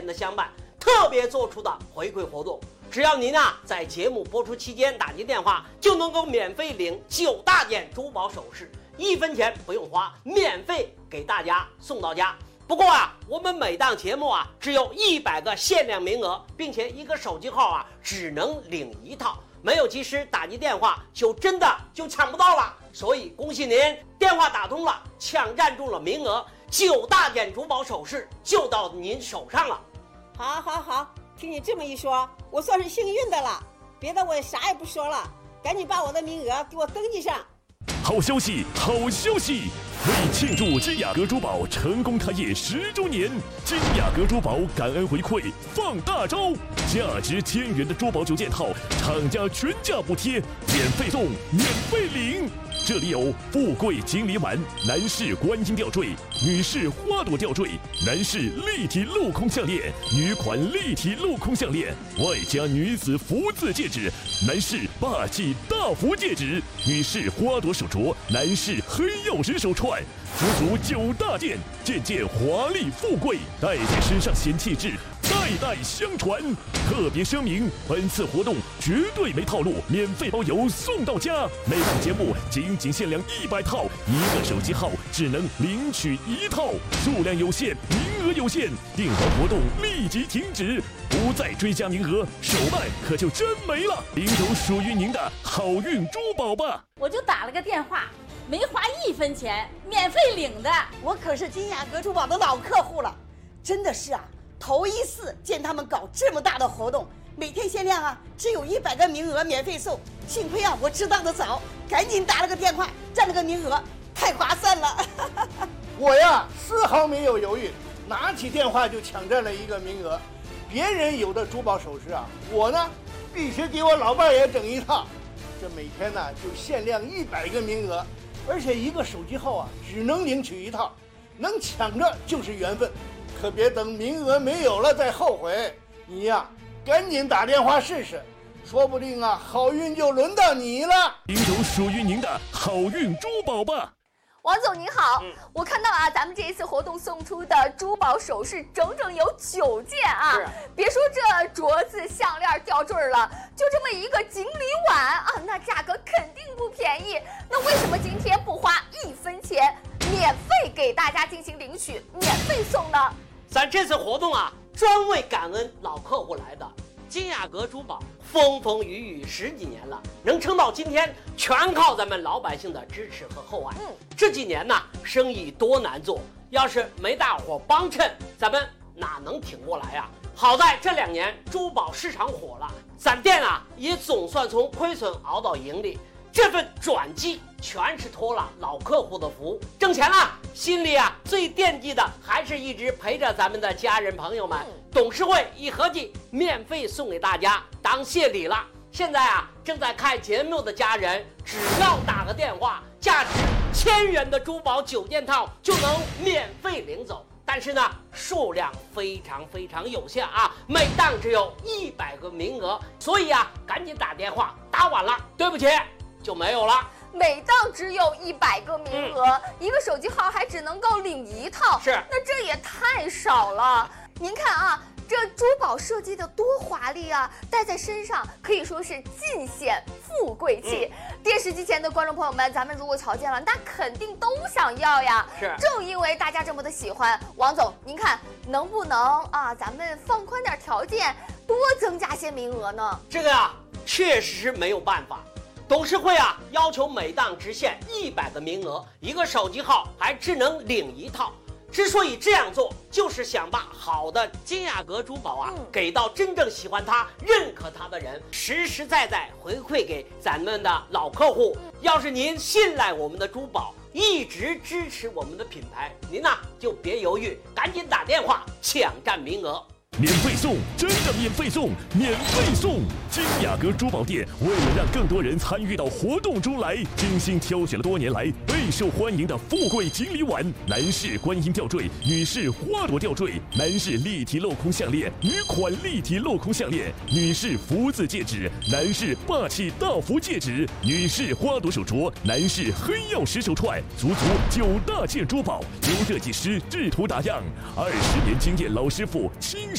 险的相伴，特别做出的回馈活动。只要您在节目播出期间打进电话，就能够免费领9大件珠宝首饰，1分钱不用花，免费给大家送到家。不过我们每档节目只有100个限量名额，并且一个手机号只能领1套，没有及时打进电话就真的抢不到了。所以恭喜您，电话打通了，抢占住了名额，9大件珠宝首饰就到您手上了。 好，听你这么一说，我算是幸运的了。别的我也啥也不说了，赶紧把我的名额给我登记上。 好消息！为庆祝金雅阁珠宝成功开业10周年，金雅阁珠宝感恩回馈放大招，价值1000元的珠宝9件套，厂家全价补贴，免费送，免费领。这里有富贵锦鲤碗、男士观音吊坠、女士花朵吊坠、男士立体镂空项链、女款立体镂空项链，外加女子福字戒指、男士霸气大福戒指、女士花朵手镯、男士黑曜石手串，足足9大件，件件华丽富贵，戴在身上显气质，代代相传。特别声明，本次活动绝对没套路，免费包邮送到家。每档节目仅限量100套，一个手机号只能领取1套，数量有限，名额有限，订完活动立即停止，不再追加名额，手慢可就真没了。领走属于您的好运珠宝吧！ 我就打了个电话，没花1分钱，免费领的。 我可是金雅阁珠宝的老客户了，真的是头一次见他们搞这么大的活动，每天限量只有100个名额免费送。幸亏我知道的早，赶紧打了个电话，占了个名额，太划算了。 我丝毫没有犹豫，拿起电话就抢占了一个名额。别人有的珠宝首饰我呢必须给我老伴儿也整一套。这每天就限量100个名额，而且一个手机号只能领取1套，能抢着就是缘分。可别等名额没有了再后悔，你赶紧打电话试试，说不定好运就轮到你了。 领走属于您的好运珠宝吧！ 王总您好，我看到咱们这一次活动送出的珠宝首饰整整有9件别说这镯子、项链、吊坠了，就这么一个锦鲤碗那价格肯定不便宜。那为什么今天不花1分钱，免费给大家进行领取，免费送呢？ 咱这次活动专为感恩老客户来的。金雅阁珠宝风风雨雨10几年了，能撑到今天，全靠咱们老百姓的支持和厚爱。这几年生意多难做，要是没大伙帮衬，咱们哪能挺过来好在这2年珠宝市场火了，咱店也总算从亏损熬到盈利。这份转机全是托了老客户的福，挣钱了，心里最惦记的还是一直陪着咱们的家人朋友们。董事会一合计，免费送给大家当谢礼了。现在正在看节目的家人，只要打个电话，价值1000元的珠宝9件套就能免费领走。但是数量非常有限每档只有100个名额，所以赶紧打电话，打晚了对不起就没有了。 每档只有100个名额，一个手机号还只能够领1套，那这也太少了。您看这珠宝设计的多华丽戴在身上可以说是尽显富贵气。电视机前的观众朋友们，咱们如果瞧见了，那肯定都想要呀。正因为大家这么的喜欢，王总您看能不能咱们放宽点条件，多增加些名额呢？ 这个确实是没有办法。董事会要求每档只限100个名额，一个手机号还只能领1套。之所以这样做，就是想把好的金雅阁珠宝给到真正喜欢它、认可它的人，实实在在回馈给咱们的老客户。要是您信赖我们的珠宝，一直支持我们的品牌，您就别犹豫，赶紧打电话抢占名额。 免费送，真的免费送，免费送！金雅阁珠宝店为了让更多人参与到活动中来，精心挑选了多年来备受欢迎的富贵锦鲤碗、男士观音吊坠、女士花朵吊坠、男士立体镂空项链、女款立体镂空项链、女士福字戒指、男士霸气大福戒指、女士花朵手镯、男士黑曜石手串，足9大件珠宝，由设计师制图打样，20年经验老师傅亲